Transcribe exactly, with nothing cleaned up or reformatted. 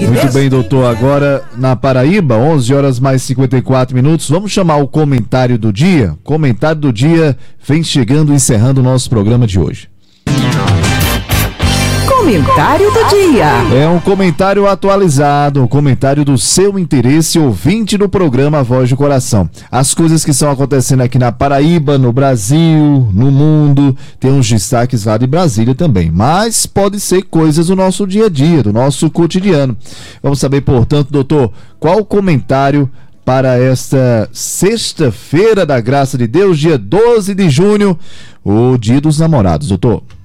Muito bem, doutor. Agora na Paraíba, onze horas mais cinquenta e quatro minutos. Vamos chamar o comentário do dia. Comentário do dia vem chegando, encerrando o nosso programa de hoje. Comentário do dia. É um comentário atualizado, um comentário do seu interesse, ouvinte do programa Voz do Coração. As coisas que estão acontecendo aqui na Paraíba, no Brasil, no mundo, tem uns destaques lá de Brasília também, mas pode ser coisas do nosso dia a dia, do nosso cotidiano. Vamos saber, portanto, doutor, qual o comentário para esta sexta-feira da graça de Deus, dia doze de junho, o Dia dos Namorados, doutor?